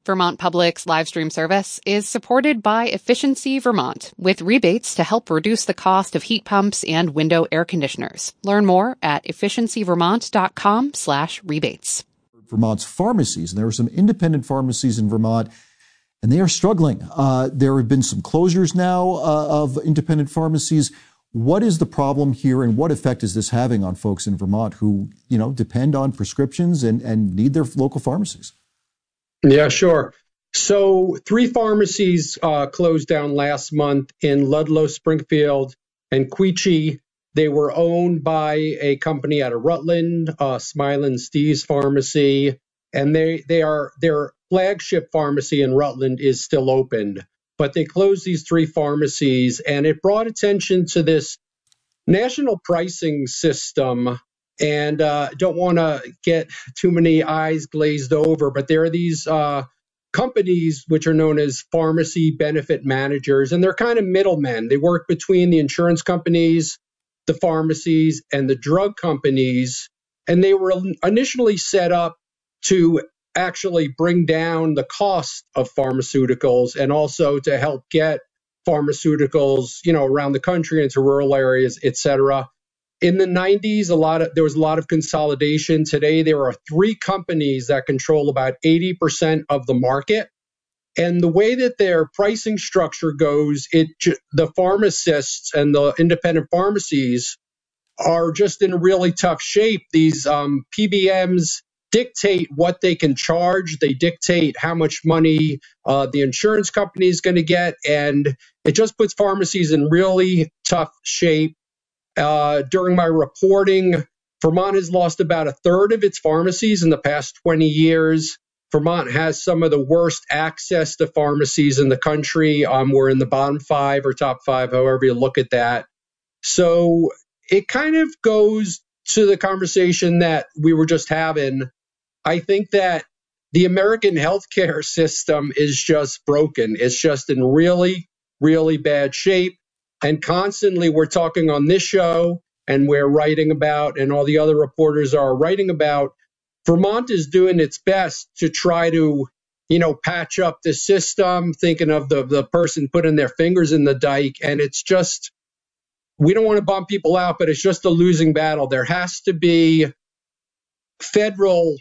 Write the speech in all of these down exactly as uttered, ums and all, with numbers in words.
Vermont Public's live stream service is supported by Efficiency Vermont, with rebates to help reduce the cost of heat pumps and window air conditioners. Learn more at efficiencyvermont.com slash rebates. Vermont's pharmacies, and there are some independent pharmacies in Vermont, and they are struggling. Uh, there have been some closures now uh, of independent pharmacies. What is the problem here, and what effect is this having on folks in Vermont who, you know, depend on prescriptions and, and need their local pharmacies? Yeah, sure. So three pharmacies uh, closed down last month in Ludlow, Springfield, and Quechee. They were owned by a company out of Rutland, uh, Smile and Steve's Pharmacy, and they they are their flagship pharmacy in Rutland is still open. But they closed these three pharmacies, and it brought attention to this national pricing system. And uh, don't want to get too many eyes glazed over, but there are these uh, companies which are known as pharmacy benefit managers, and they're kind of middlemen. They work between the insurance companies, the pharmacies, and the drug companies. And they were initially set up to actually bring down the cost of pharmaceuticals and also to help get pharmaceuticals, you know, around the country into rural areas, et cetera. In the nineties, a lot of there was a lot of consolidation. Today, there are three companies that control about eighty percent of the market. And the way that their pricing structure goes, it the pharmacists and the independent pharmacies are just in a really tough shape. These um, P B Ms dictate what they can charge. They dictate how much money uh, the insurance company is going to get. And it just puts pharmacies in really tough shape. Uh, during my reporting, Vermont has lost about a third of its pharmacies in the past twenty years. Vermont has some of the worst access to pharmacies in the country. Um, we're in the bottom five or top five, however you look at that. So it kind of goes to the conversation that we were just having. I think that the American healthcare system is just broken. It's just in really, really bad shape. And constantly we're talking on this show and we're writing about, and all the other reporters are writing about, Vermont is doing its best to try to, you know, patch up the system, thinking of the, the person putting their fingers in the dike. And it's just, we don't want to bump people out, but it's just a losing battle. There has to be federal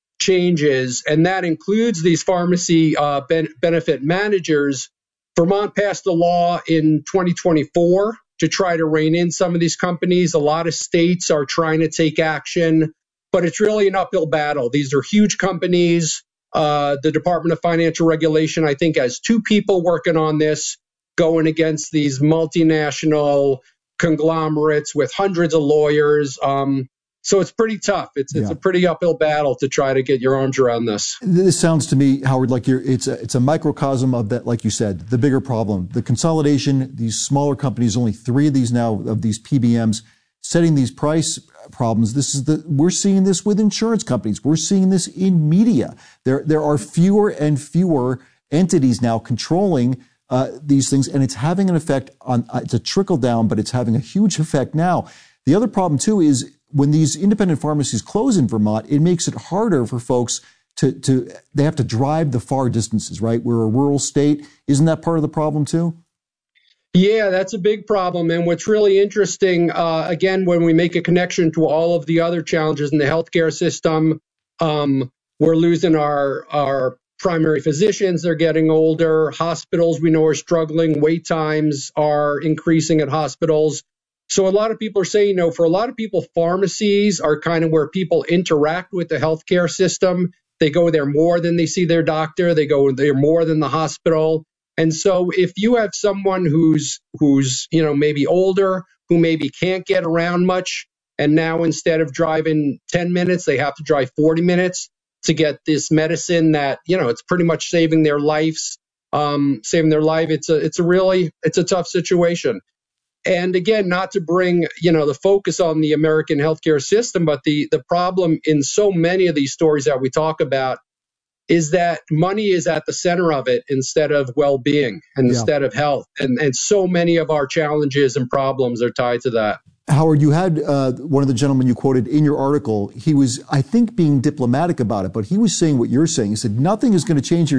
changes, and that includes these pharmacy uh, ben- benefit managers. Vermont passed a law in twenty twenty-four to try to rein in some of these companies. A lot of states are trying to take action, but it's really an uphill battle. These are huge companies. Uh, the Department of Financial Regulation, I think, has two people working on this, going against these multinational conglomerates with hundreds of lawyers. Um, So it's pretty tough. It's it's yeah. a pretty uphill battle to try to get your arms around this. This sounds to me, Howard, like you're it's a it's a microcosm of that, like you said, the bigger problem, the consolidation. These smaller companies, only three of these now of these P B Ms, setting these price problems. This is the we're seeing this with insurance companies. We're seeing this in media. There there are fewer and fewer entities now controlling uh, these things, and it's having an effect on. Uh, it's a trickle down, but it's having a huge effect now. The other problem too is, when these independent pharmacies close in Vermont, it makes it harder for folks to, to, they have to drive the far distances, right? We're a rural state. Isn't that part of the problem too? Yeah, that's a big problem. And what's really interesting, uh, again, when we make a connection to all of the other challenges in the healthcare system, um, we're losing our, our primary physicians. They're getting older. Hospitals, we know, are struggling. Wait times are increasing at hospitals. So a lot of people are saying, you know, for a lot of people, pharmacies are kind of where people interact with the healthcare system. They go there more than they see their doctor. They go there more than the hospital. And so if you have someone who's, who's, you know, maybe older, who maybe can't get around much, and now instead of driving ten minutes, they have to drive forty minutes to get this medicine that, you know, it's pretty much saving their lives, um, saving their life. It's a, it's a really, it's a tough situation. And again, not to bring, you know, the focus on the American healthcare system, but the, the problem in so many of these stories that we talk about is that money is at the center of it instead of well-being and yeah. instead of health. And, and so many of our challenges and problems are tied to that. Howard, you had uh, one of the gentlemen you quoted in your article. He was, I think, being diplomatic about it, but he was saying what you're saying. He said, nothing is going to change here.